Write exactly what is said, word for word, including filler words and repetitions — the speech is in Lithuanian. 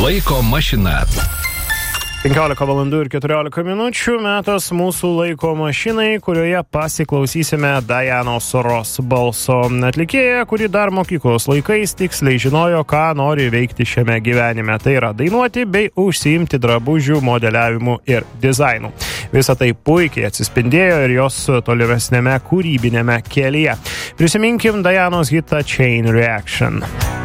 Laiko mašina. penkiolika valandų ir keturiolika minučių metas mūsų laiko mašinai, kurioje pasiklausysime Dianos Ross balso. Atlikėja, kuri dar mokyklos laikais tiksliai žinojo, ką nori veikti šiame gyvenime. Tai yra dainuoti bei užsiimti drabužių modeliavimu ir dizainu. Visą tai puikiai atsispindėjo ir jos tolimesnėme kūrybinėme kelyje. Prisiminkim Dianos hitą Chain Reaction.